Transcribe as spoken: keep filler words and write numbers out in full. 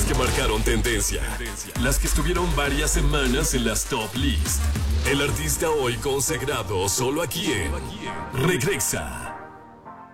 que marcaron tendencia. Las que estuvieron varias semanas en las top list. El artista hoy consagrado solo aquí en Regresa.